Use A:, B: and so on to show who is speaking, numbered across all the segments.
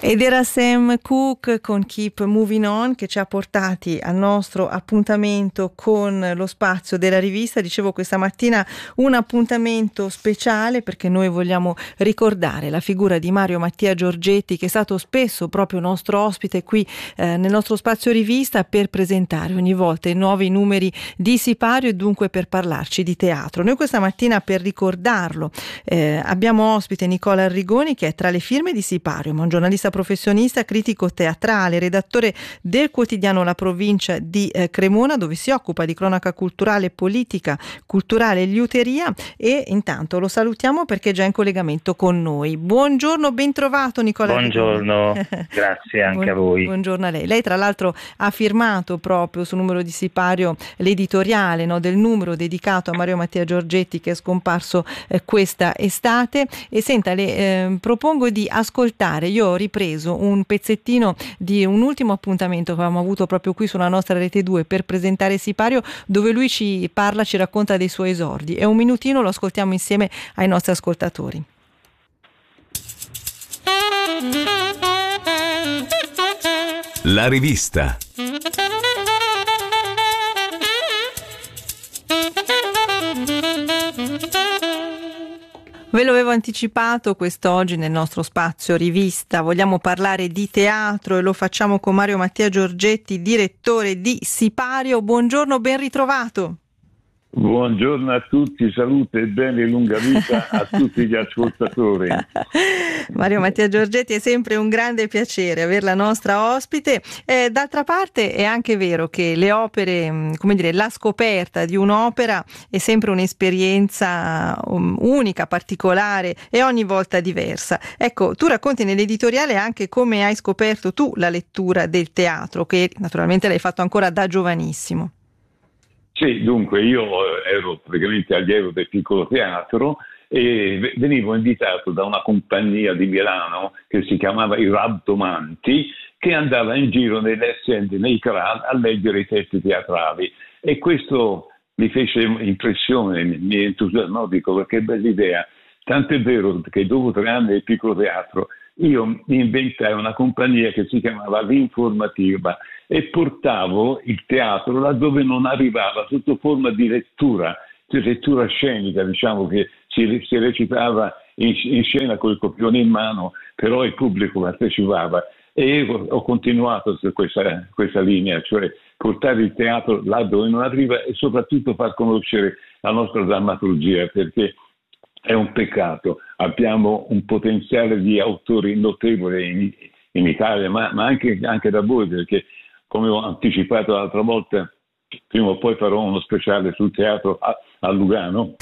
A: Ed era Sam Cooke con Keep Moving On che ci ha portati al nostro appuntamento con lo spazio della rivista. Dicevo questa mattina un appuntamento speciale perché noi vogliamo ricordare la figura di Mario Mattia Giorgetti, che è stato spesso proprio nostro ospite qui nel nostro spazio rivista per presentare ogni volta i nuovi numeri di Sipario e dunque per parlarci di teatro. Noi questa mattina, per ricordarlo, abbiamo ospite Nicola Arrigoni, che è tra le firme di Sipario, ma un giornalista professionista, critico teatrale, redattore del quotidiano La Provincia di Cremona, dove si occupa di cronaca culturale, politica, culturale e liuteria, e intanto lo salutiamo perché è già in collegamento con noi. Buongiorno, ben trovato Nicola.
B: Buongiorno, grazie anche a voi.
A: Buongiorno a lei. Lei tra l'altro ha firmato proprio sul numero di Sipario l'editoriale, no, del numero dedicato a Mario Mattia Giorgetti, che è scomparso questa estate. E senta, le propongo di ascoltare, io ho ripreso un pezzettino di un ultimo appuntamento che avevamo avuto proprio qui sulla nostra Rete 2 per presentare Sipario, dove lui ci parla, ci racconta dei suoi esordi. È un minutino, lo ascoltiamo insieme ai nostri ascoltatori.
C: La rivista.
A: Ve lo avevo anticipato quest'oggi nel nostro spazio rivista. Vogliamo parlare di teatro e lo facciamo con Mario Mattia Giorgetti, direttore di Sipario. Buongiorno, ben ritrovato.
D: Buongiorno a tutti, salute e bene e lunga vita a tutti gli ascoltatori.
A: Mario Mattia Giorgetti, è sempre un grande piacere averla nostra ospite. D'altra parte è anche vero che le opere, come dire, la scoperta di un'opera è sempre un'esperienza unica, particolare e ogni volta diversa. Ecco, tu racconti nell'editoriale anche come hai scoperto tu la lettura del teatro, che naturalmente l'hai fatto ancora da giovanissimo.
D: Sì, dunque io ero praticamente allievo del piccolo teatro e venivo invitato da una compagnia di Milano che si chiamava I Rabdomanti, che andava in giro nelle aziende, nei CRA, a leggere i testi teatrali, e questo mi fece impressione, mi entusiasmò, dico che bella idea. Tanto è vero che dopo 3 anni del piccolo teatro io mi inventai una compagnia che si chiamava L'Informativa e portavo il teatro laddove non arrivava, sotto forma di lettura scenica, diciamo, che si recitava in scena col copione in mano, però il pubblico partecipava, e ho continuato su questa linea, cioè portare il teatro là dove non arriva e soprattutto far conoscere la nostra drammaturgia, perché è un peccato. Abbiamo un potenziale di autori notevole in Italia, ma anche da voi, perché come ho anticipato l'altra volta, prima o poi farò uno speciale sul teatro a Lugano.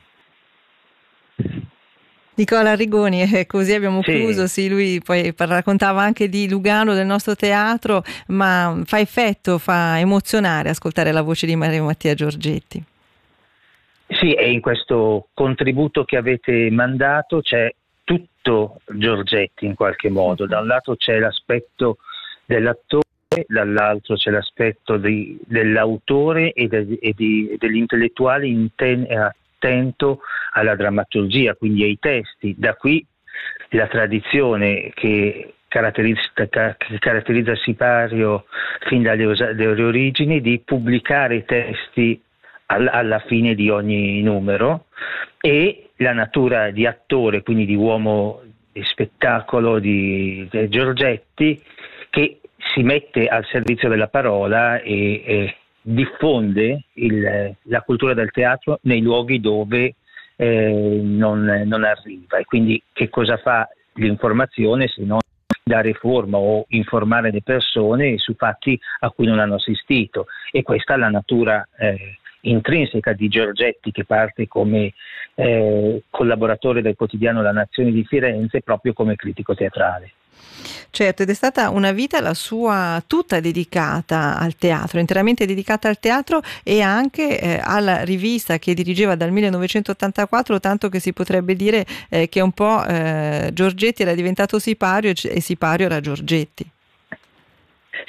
A: Nicola Arrigoni, così abbiamo chiuso. Sì, lui poi raccontava anche di Lugano, del nostro teatro, ma fa effetto, fa emozionare ascoltare la voce di Mario Mattia Giorgetti.
B: Sì, e in questo contributo che avete mandato c'è tutto Giorgetti in qualche modo. Da un lato c'è l'aspetto dell'attore, dall'altro c'è l'aspetto dell'autore e dell'intellettuale attento alla drammaturgia, quindi ai testi. Da qui la tradizione che caratterizza Sipario fin dalle origini di pubblicare testi alla fine di ogni numero, e la natura di attore, quindi di uomo di spettacolo di Giorgetti, che si mette al servizio della parola e diffonde la cultura del teatro nei luoghi dove non arriva. E quindi che cosa fa l'informazione se non dare forma o informare le persone su fatti a cui non hanno assistito? E questa è la natura intrinseca di Giorgetti, che parte come collaboratore del quotidiano La Nazione di Firenze, proprio come critico teatrale.
A: Certo, ed è stata una vita la sua tutta dedicata al teatro, interamente dedicata al teatro e anche alla rivista che dirigeva dal 1984, tanto che si potrebbe dire che un po' Giorgetti era diventato Sipario e Sipario era Giorgetti.
B: Sì,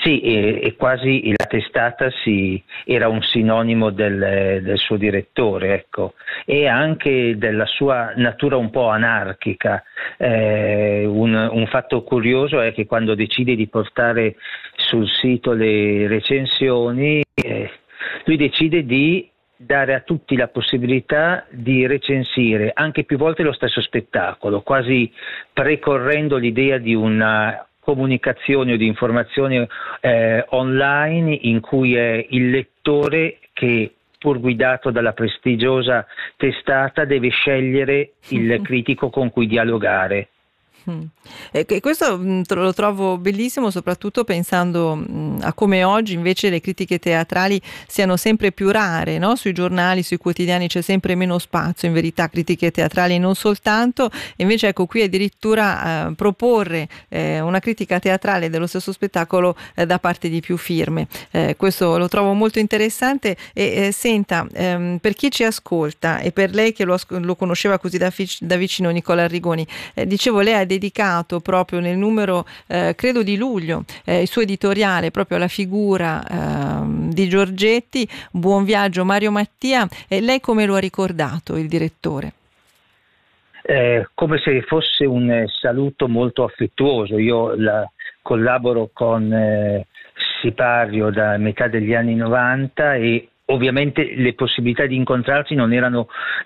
B: Sì, e quasi la testata era un sinonimo del suo direttore, ecco, e anche della sua natura un po' anarchica. Un fatto curioso è che quando decide di portare sul sito le recensioni, lui decide di dare a tutti la possibilità di recensire anche più volte lo stesso spettacolo, quasi precorrendo l'idea di una comunicazione o di informazione online in cui è il lettore che, pur guidato dalla prestigiosa testata, deve scegliere il critico con cui dialogare.
A: E questo lo trovo bellissimo, soprattutto pensando a come oggi invece le critiche teatrali siano sempre più rare, no? Sui giornali, sui quotidiani c'è sempre meno spazio, in verità, critiche teatrali non soltanto, e invece ecco qui addirittura proporre una critica teatrale dello stesso spettacolo da parte di più firme. Questo lo trovo molto interessante e senta, per chi ci ascolta e per lei che lo conosceva così da vicino, Nicola Arrigoni, dicevo, lei ha dedicato proprio nel numero credo di luglio il suo editoriale proprio alla figura di Giorgetti. Buon viaggio Mario Mattia. Lei come lo ha ricordato il direttore?
B: Come se fosse un saluto molto affettuoso. Io collaboro con Sipario da metà degli anni 90 e ovviamente le possibilità di incontrarsi non erano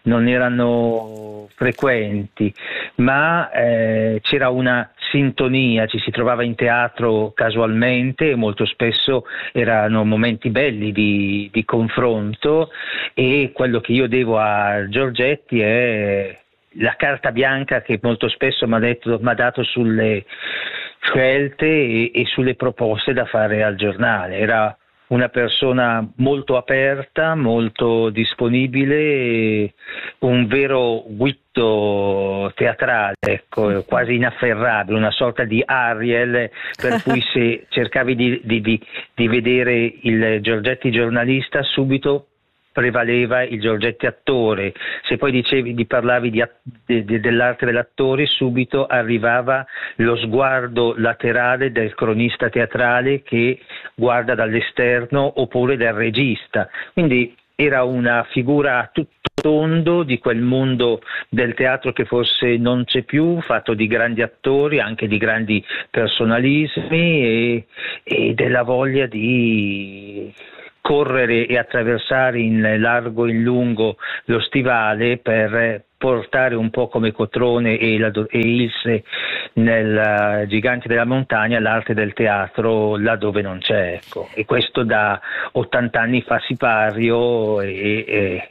B: frequenti, ma c'era una sintonia, ci si trovava in teatro casualmente e molto spesso erano momenti belli di confronto, e quello che io devo a Giorgetti è la carta bianca che molto spesso mi ha dato sulle scelte e sulle proposte da fare al giornale. Era una persona molto aperta, molto disponibile, un vero guitto teatrale, ecco, quasi inafferrabile, una sorta di Ariel, per cui se cercavi di vedere il Giorgetti giornalista, subito prevaleva il Giorgetti attore. Se poi parlavi dell'arte dell'attore, subito arrivava lo sguardo laterale del cronista teatrale che guarda dall'esterno, oppure del regista. Quindi era una figura a tutto tondo di quel mondo del teatro che forse non c'è più, fatto di grandi attori, anche di grandi personalismi e della voglia di correre e attraversare in largo e in lungo lo stivale per portare un po' come Cotrone e Ilse nel Giganti della Montagna l'arte del teatro là dove non c'è, ecco. E questo da 80 anni fa Sipario e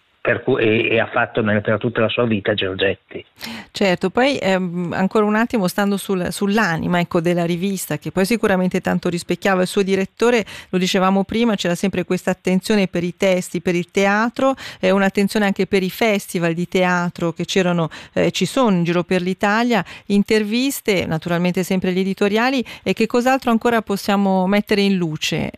B: ha fatto per tutta la sua vita Giorgetti.
A: Certo, poi ancora un attimo stando sull'anima, ecco, della rivista, che poi sicuramente tanto rispecchiava il suo direttore, lo dicevamo prima, c'era sempre questa attenzione per i testi, per il teatro, un'attenzione anche per i festival di teatro che ci sono in giro per l'Italia, interviste, naturalmente sempre gli editoriali. E che cos'altro ancora possiamo mettere in luce,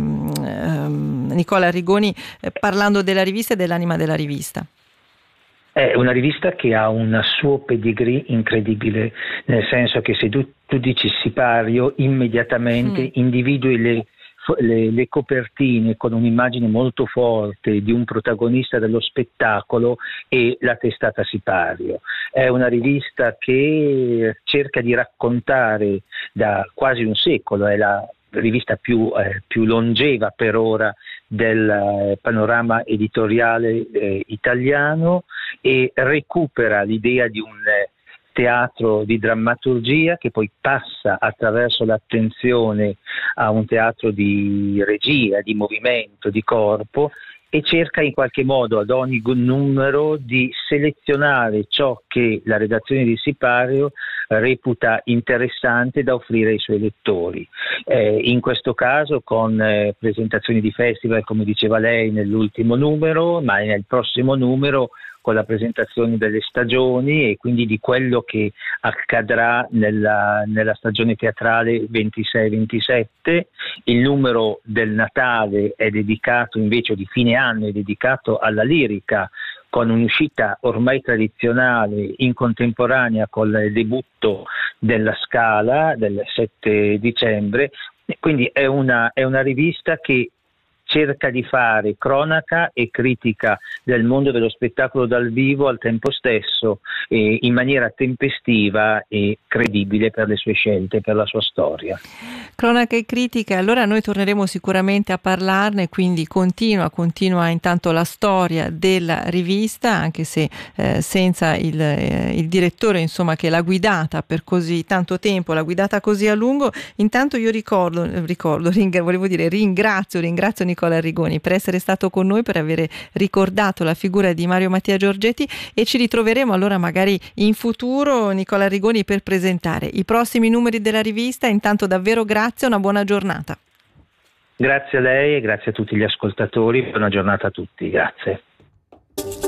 A: Nicola Arrigoni, parlando della rivista e dell'anima della rivista?
B: È una rivista che ha un suo pedigree incredibile, nel senso che se tu dici Sipario, immediatamente individui le copertine con un'immagine molto forte di un protagonista dello spettacolo e la testata Sipario. È una rivista che cerca di raccontare da quasi un secolo, è la rivista più longeva per ora del panorama editoriale italiano, e recupera l'idea di un teatro di drammaturgia che poi passa attraverso l'attenzione a un teatro di regia, di movimento, di corpo, e cerca in qualche modo ad ogni numero di selezionare ciò che la redazione di Sipario reputa interessante da offrire ai suoi lettori. In questo caso con presentazioni di festival, come diceva lei, nell'ultimo numero, ma nel prossimo numero con la presentazione delle stagioni e quindi di quello che accadrà nella stagione teatrale 26-27. Il numero del Natale è dedicato, invece, di fine anno, è dedicato alla lirica, con un'uscita ormai tradizionale in contemporanea col debutto della Scala del 7 dicembre, Quindi è una rivista che cerca di fare cronaca e critica del mondo dello spettacolo dal vivo al tempo stesso, in maniera tempestiva e credibile per le sue scelte, per la sua storia.
A: Cronaca e critica, allora noi torneremo sicuramente a parlarne, quindi continua intanto la storia della rivista, anche se senza il direttore, insomma, che l'ha guidata per così tanto tempo, l'ha guidata così a lungo. Intanto io ringrazio Nicola Arrigoni per essere stato con noi, per aver ricordato la figura di Mario Mattia Giorgetti, e ci ritroveremo allora magari in futuro, Nicola Arrigoni, per presentare i prossimi numeri della rivista. Intanto davvero grazie, una buona giornata.
B: Grazie a lei e grazie a tutti gli ascoltatori, buona giornata a tutti, grazie.